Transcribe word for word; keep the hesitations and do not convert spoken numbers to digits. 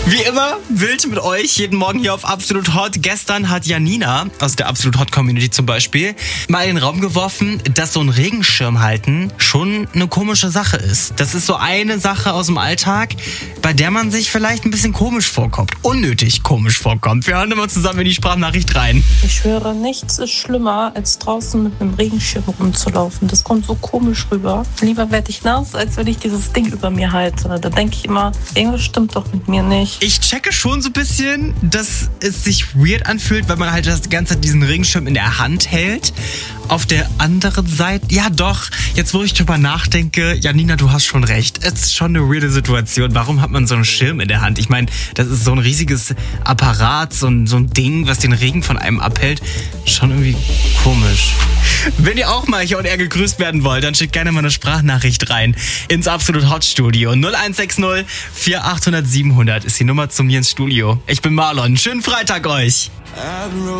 Wie immer, wild mit euch, jeden Morgen hier auf Absolut Hot. Gestern hat Janina aus der Absolut Hot Community zum Beispiel mal in den Raum geworfen, dass so ein Regenschirm halten schon eine komische Sache ist. Das ist so eine Sache aus dem Alltag, bei der man sich vielleicht ein bisschen komisch vorkommt. Unnötig komisch vorkommt. Wir hören immer zusammen in die Sprachnachricht rein. Ich schwöre, nichts ist schlimmer, als draußen mit einem Regenschirm rumzulaufen. Das kommt so komisch rüber. Lieber werde ich nass, als wenn ich dieses Ding über mir halte. Da denke ich immer, irgendwas stimmt doch mit mir nicht. Ich checke schon so ein bisschen, dass es sich weird anfühlt, weil man halt das ganze Zeit diesen Regenschirm in der Hand hält. Auf der anderen Seite, ja doch, jetzt wo ich drüber nachdenke, Janina, du hast schon recht. Es ist schon eine weirde Situation. Warum hat man so einen Schirm in der Hand? Ich meine, das ist so ein riesiges Apparat, so ein, so ein Ding, was den Regen von einem abhält. Schon irgendwie komisch. Wenn ihr auch mal hier und er gegrüßt werden wollt, dann schickt gerne mal eine Sprachnachricht rein ins Absolut Hot Studio. null eins sechs null vier achthundert siebenhundert ist die Nummer zu mir ins Studio. Ich bin Marlon. Schönen Freitag euch.